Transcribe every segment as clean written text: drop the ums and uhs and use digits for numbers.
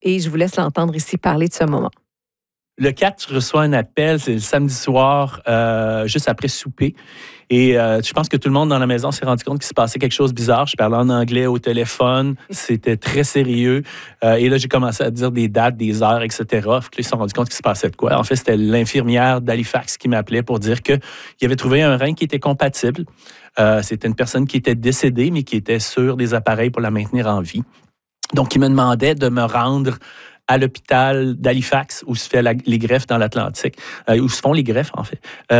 et je vous laisse l'entendre ici parler de ce moment. Le 4, je reçois un appel, c'est le samedi soir, juste après souper. Et je pense que tout le monde dans la maison s'est rendu compte qu'il se passait quelque chose de bizarre. Je parlais en anglais au téléphone, c'était très sérieux. Et là, j'ai commencé à dire des dates, des heures, etc. Puis là, ils se sont rendus compte qu'il se passait de quoi. En fait, c'était l'infirmière d'Halifax qui m'appelait pour dire qu'il avait trouvé un rein qui était compatible. C'était une personne qui était décédée, mais qui était sur des appareils pour la maintenir en vie. Donc, il me demandait de me rendre à l'hôpital d'Halifax, où se fait les greffes dans l'Atlantique, où se font les greffes, en fait,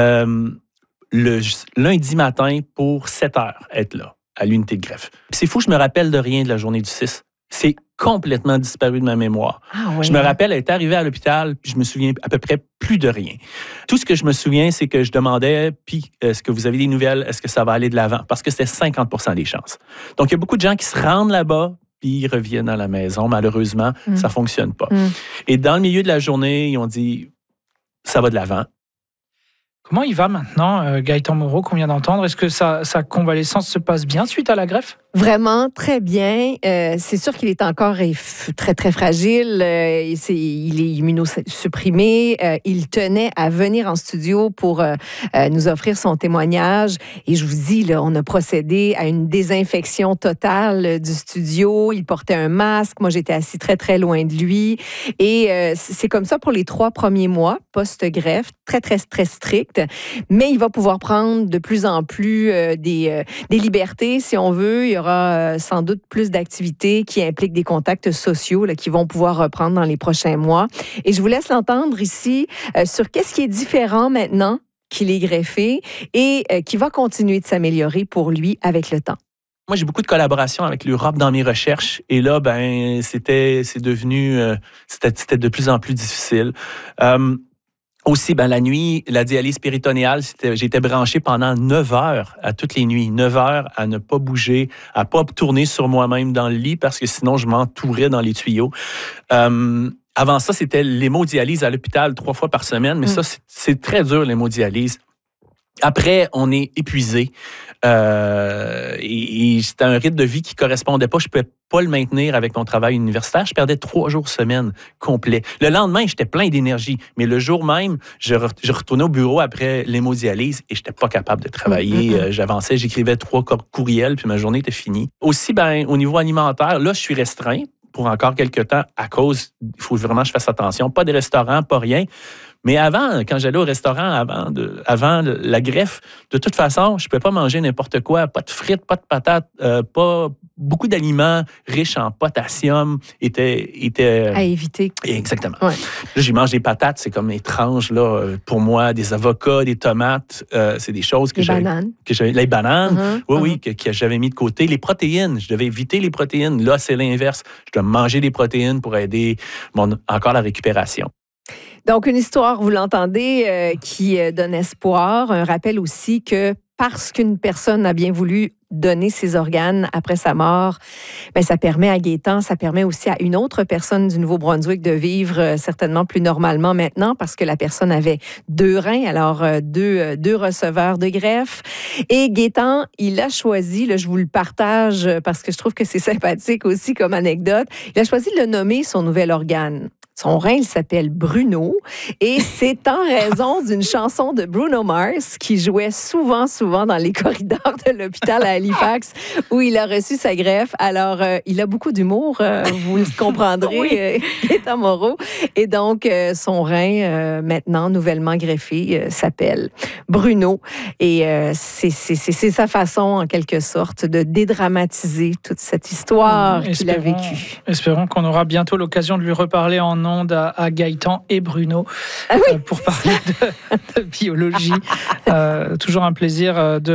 le lundi matin pour 7 heures, être là, à l'unité de greffe. Puis c'est fou, je me rappelle de rien de la journée du 6. C'est complètement disparu de ma mémoire. Ah oui. Je me rappelle être arrivé à l'hôpital, puis je me souviens à peu près plus de rien. Tout ce que je me souviens, c'est que je demandais, puis est-ce que vous avez des nouvelles? Est-ce que ça va aller de l'avant? Parce que c'était 50% des chances. Donc, il y a beaucoup de gens qui se rendent là-bas, puis ils reviennent à la maison. Malheureusement, ça ne fonctionne pas. Et dans le milieu de la journée, ils ont dit, ça va de l'avant. Comment il va maintenant, Gaëtan Moreau, qu'on vient d'entendre? Est-ce que sa convalescence se passe bien suite à la greffe? Vraiment très bien. C'est sûr qu'il est encore très, très fragile. Il est immunosupprimé. Il tenait à venir en studio pour nous offrir son témoignage. Et je vous dis, là, on a procédé à une désinfection totale du studio. Il portait un masque. Moi, j'étais assis très, très loin de lui. Et c'est comme ça pour les 3 premiers mois post-greffe. Très, très, très strict. Mais il va pouvoir prendre de plus en plus des libertés, si on veut. Il y aura sans doute plus d'activités qui impliquent des contacts sociaux là, qui vont pouvoir reprendre dans les prochains mois. Et je vous laisse l'entendre ici sur qu'est-ce qui est différent maintenant qu'il est greffé et qui va continuer de s'améliorer pour lui avec le temps. Moi, j'ai beaucoup de collaboration avec l'Europe dans mes recherches. Et là, c'était de plus en plus difficile. Aussi, la nuit, la dialyse péritonéale, j'étais branché pendant 9 heures à toutes les nuits. 9 heures à ne pas bouger, à ne pas tourner sur moi-même dans le lit parce que sinon, je m'entourais dans les tuyaux. Avant ça, c'était l'hémodialyse à l'hôpital 3 fois par semaine. Mais ça, c'est très dur, l'hémodialyse. Après, on est épuisé. Et c'était un rythme de vie qui ne correspondait pas. Je ne pouvais pas le maintenir avec mon travail universitaire. Je perdais 3 jours semaine complets. Le lendemain, j'étais plein d'énergie. Mais le jour même, je retournais au bureau après l'hémodialyse et je n'étais pas capable de travailler. J'avançais, j'écrivais 3 courriels, puis ma journée était finie. Aussi, au niveau alimentaire, là, je suis restreint pour encore quelques temps à cause, il faut vraiment que je fasse attention. Pas de restaurant, pas rien. Mais avant, quand j'allais au restaurant, avant la greffe, de toute façon, je ne pouvais pas manger n'importe quoi. Pas de frites, pas de patates, pas beaucoup d'aliments riches en potassium étaient à éviter. Exactement. Ouais. Là, j'y mange des patates, c'est comme étrange là, pour moi. Des avocats, des tomates, c'est des choses que bananes. Les bananes, que j'avais mis de côté. Les protéines, je devais éviter les protéines. Là, c'est l'inverse. Je dois manger des protéines pour aider encore la récupération. Donc, une histoire, vous l'entendez, qui donne espoir. Un rappel aussi que parce qu'une personne a bien voulu donner ses organes après sa mort, ça permet à Gaëtan, ça permet aussi à une autre personne du Nouveau-Brunswick de vivre certainement plus normalement maintenant parce que la personne avait 2 reins, alors deux receveurs de greffe. Et Gaëtan, il a choisi, là, je vous le partage parce que je trouve que c'est sympathique aussi comme anecdote, il a choisi de le nommer son nouvel organe. Son rein, il s'appelle Bruno et c'est en raison d'une chanson de Bruno Mars qui jouait souvent dans les corridors de l'hôpital à Halifax où il a reçu sa greffe. Alors, il a beaucoup d'humour, vous le comprendrez, Gaëtan Moreau. Et donc, son rein, maintenant nouvellement greffé, s'appelle Bruno. Et c'est sa façon, en quelque sorte, de dédramatiser toute cette histoire qu'il a vécue. Espérons qu'on aura bientôt l'occasion de lui reparler en ondes à Gaëtan et Bruno pour parler de biologie. Toujours un plaisir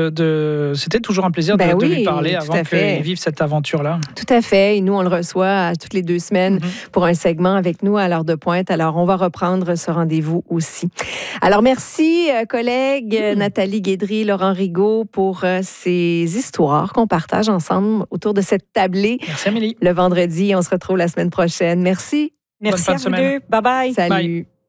C'était toujours un plaisir de lui parler avant qu'il vive cette aventure-là. Tout à fait. Et nous, on le reçoit toutes les 2 semaines pour un segment avec nous à l'heure de pointe. Alors, on va reprendre ce rendez-vous aussi. Alors, merci, collègues Nathalie Guédry, Laurent Rigaud, pour ces histoires qu'on partage ensemble autour de cette tablée. Merci, Amélie. Le vendredi, on se retrouve la semaine prochaine. Merci. Merci à vous deux. Bye-bye. Salut. Bye.